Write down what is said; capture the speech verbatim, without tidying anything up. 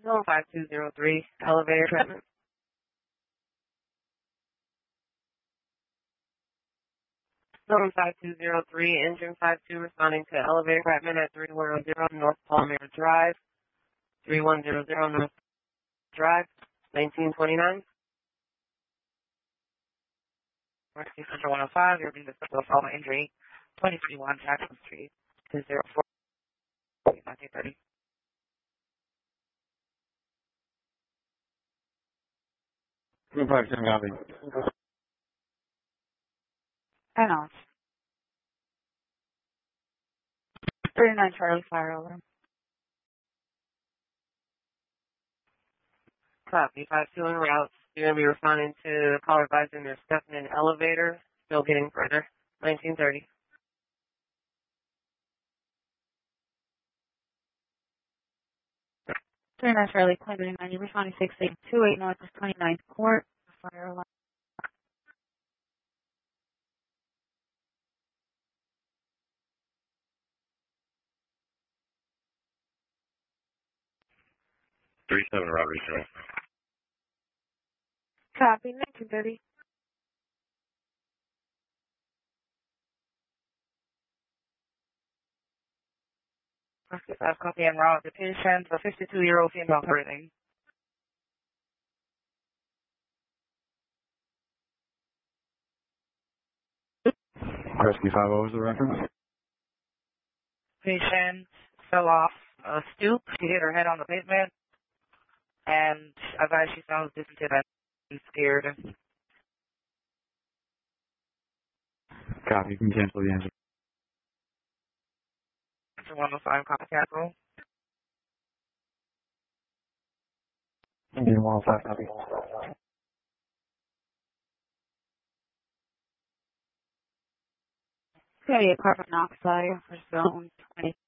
Zone five two zero three, elevator treatment. Zone five two zero three, engine five two responding to elevator treatment at three one zero North Palmyra Drive, three one zero zero North Drive, nineteen twenty-nine. Rescue Center one oh five, you're being discussed with trauma injury, twenty thirty-one Jackson Street, two zero four, nineteen thirty. Impact ten copy. And off. thirty-nine Charlie, fire alarm. Copy, five two en route. You're going to be responding to the caller advising they're stuck in an elevator, still getting further, nineteen thirty. thirty-nine Charlie, Clinton, you're responding six eight two eight North twenty-ninth Court, fire alarm. three seven Robert Zero. Copy, nineteen thirty. Rescue five copy en route. The patient, a fifty-two-year-old female breathing. Rescue five, what was the reference? Patient fell off a stoop. She hit her head on the pavement. And advised she sounds discontented and scared. Copy, you can cancel the answer. one oh five, copy capital. one oh five, copy. thirty-eight carbon monoxide for zone twenty.